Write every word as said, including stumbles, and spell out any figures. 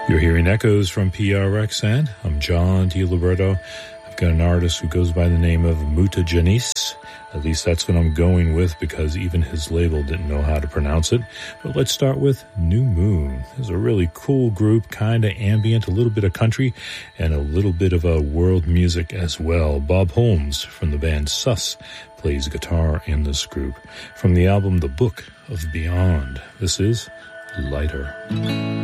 You're hearing echoes from P R X, and I'm John DiLiberto. I've got an artist who goes by the name of Mutagenes. At least that's what I'm going with, because even his label didn't know how to pronounce it. But let's start with New Moon. It's a really cool group, kind of ambient, a little bit of country, and a little bit of a world music as well. Bob Holmes from the band Sus plays guitar in this group. From the album The Book of Beyond, this is Lighter.